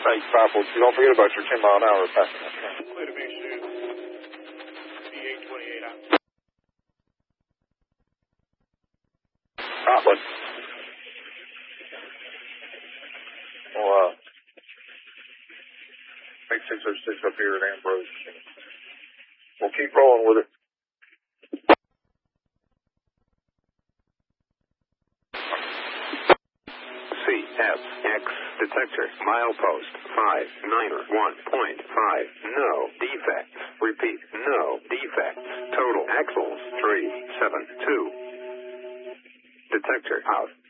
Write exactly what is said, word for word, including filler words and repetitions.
Thanks, five four two. Don't forget about your ten mile an hour passing that train. Clear to base two. D eight twenty-eight out. Scotland. Well, uh, make six oh six up here at Ambrose. We'll keep rolling with it. C F X detector milepost five nine one point five. No defects. Repeat, no defects. Total axles three seven two. Detector out.